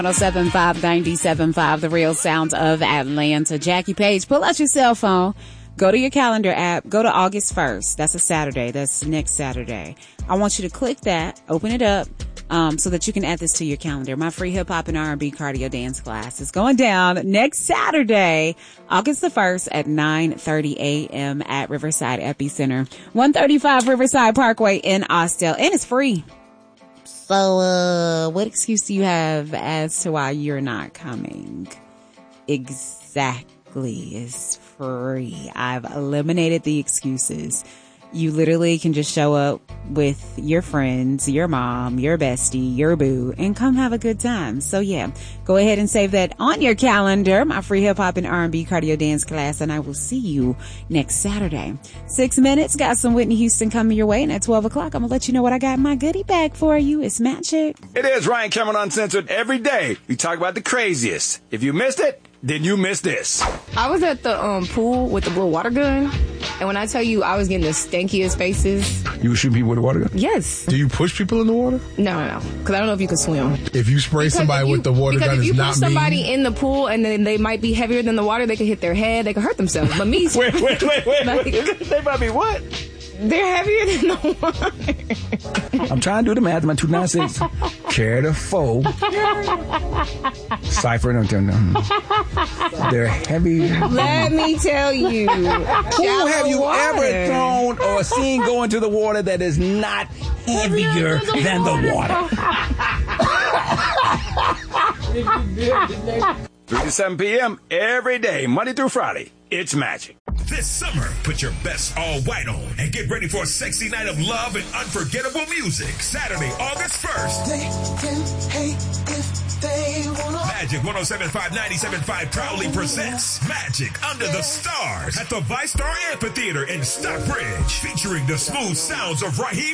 107.5, 97.5, the real sound of Atlanta. Jackie Page, pull out your cell phone. Go to your calendar app. Go to August 1st. That's a Saturday. That's next Saturday. I want you to click that, open it up, so that you can add this to your calendar. My free hip hop and R&B cardio dance class is going down next Saturday, August the 1st at 9:30 a.m. at Riverside Epicenter, 135 Riverside Parkway in Austell, and it's free. So, what excuse do you have as to why you're not coming? Exactly. It's free. I've eliminated the excuses. You literally can just show up with your friends, your mom, your bestie, your boo, and come have a good time. So yeah, go ahead and save that on your calendar, my free hip hop and R&B cardio dance class, and I will see you next Saturday. 6 minutes, got some Whitney Houston coming your way, and at 12 o'clock, I'm gonna let you know what I got in my goodie bag for you. It's magic. It is Ryan Cameron Uncensored. Every day, we talk about the craziest. If you missed it, then you missed this. I was at the pool with the blue water gun, and when I tell you I was getting the stankiest faces. You would shoot people with a water gun? Yes. Do you push people in the water? No. Because I don't know if you can swim. If you spray somebody with the water gun, it's not me. Because if you push somebody in the pool and then they might be heavier than the water, they can hit their head, they can hurt themselves. But me... Wait. They might be what? They're heavier than the water. I'm trying to do the math. My 296. Carry the foe. Cypher. No. They're heavy. Let me tell you. Who have you ever thrown or seen go into the water that is not heavier than the water? 3 to 7 p.m. every day, Monday through Friday. It's magic. This summer, put your best all white on and get ready for a sexy night of love and unforgettable music. Saturday, August 1st. Magic 107.5, 97.5 proudly presents Magic Under the Stars at the ViStar Amphitheater in Stockbridge, featuring the smooth sounds of Raheem